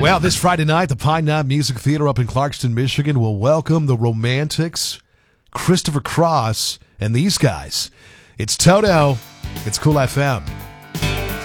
Well, this Friday night, the Pine Knot Music Theater up in Clarkston, Michigan will welcome the Romantics, Christopher Cross, and these guys. It's Toto. It's Cool FM.